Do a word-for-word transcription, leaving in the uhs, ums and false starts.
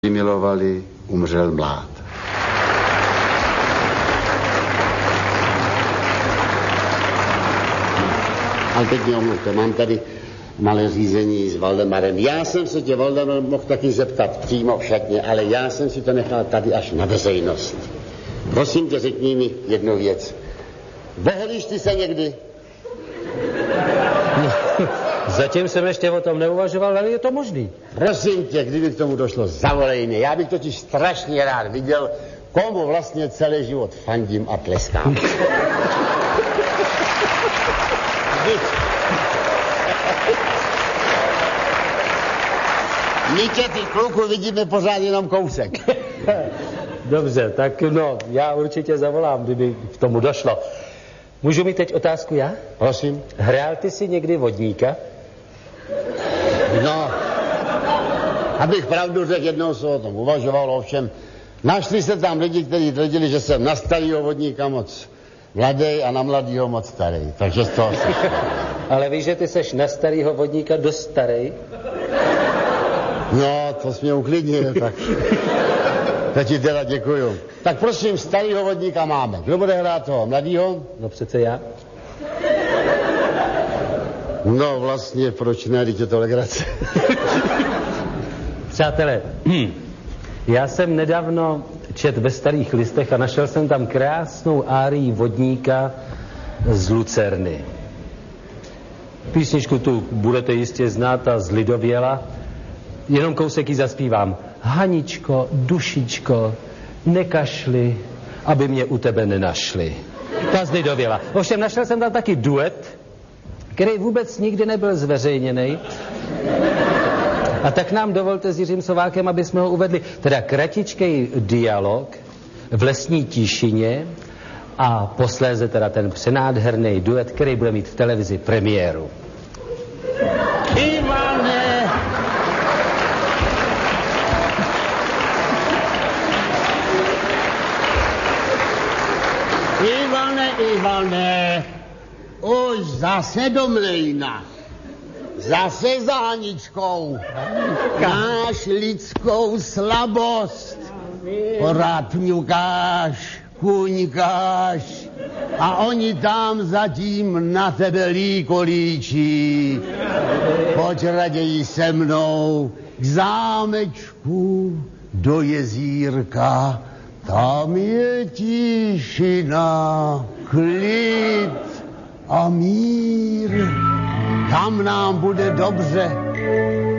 milovali, umřel mlád. Ale teď mě omluvte, mám tady malé řízení s Valdemarem. Já jsem se tě, Valdemar, mohl taky zeptat přímo v šatně, ale já jsem si to nechal tady až na veřejnost. Prosím tě, řekni mi jednu věc. Boholíš ty se někdy? Zatím jsem ještě o tom neuvažoval, ale je to možný. Prosím tě, kdyby k tomu došlo, zavolej mě. Já bych totiž strašně rád viděl, komu vlastně celý život fandím a tleskám. My tě, ty kluku, vidíme pořád jenom kousek. Dobře, tak no, já určitě zavolám, kdyby k tomu došlo. Můžu mít teď otázku já? Prosím. Hrál ty si někdy vodníka? No, abych pravdu řekl, jednou se o tom uvažoval, ovšem našli se tam lidi, kteří tvrdili, že jsem na starýho vodníka moc mladý a na mladýho moc starý, takže z toho se... Ale víš, že ty seš na starýho vodníka dost starý? No, to jsi mě uklidnil, tak... Teď ti teda děkuju. Tak prosím, starýho vodníka máme. Kdo bude hrát toho? Mladýho? No přece já. No vlastně, proč ne, teď je to legrace. Přátelé, já jsem nedávno čet ve Starých listech a našel jsem tam krásnou árii vodníka z Lucerny. Písničku tu budete jistě znát a zlidověla. Jenom kousek ji zaspívám. Haničko, dušičko, nekašli, aby mě u tebe nenašli. Ta zlidověla. Ovšem našel jsem tam taky duet, který vůbec nikdy nebyl zveřejněný. A tak nám dovolte s Jiřím Sovákem, aby jsme ho uvedli. Teda kratičkej dialog v lesní tišině a posléze teda ten přenádherný duet, který bude mít v televizi premiéru. Ivane! Ivane, Ivane! Už zase do mlejna. Zase za Haničkou. Máš lidskou slabost. Pořád mňukáš, kuňkáš. A oni tam zatím na tebe líkolíčí. Pojď raději se mnou k zámečku do jezírka. Tam je tišina, klid a mír. Tam nám bude dobře.